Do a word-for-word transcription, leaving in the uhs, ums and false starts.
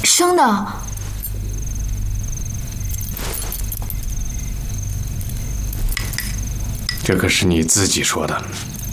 生的。 这可是你自己说的。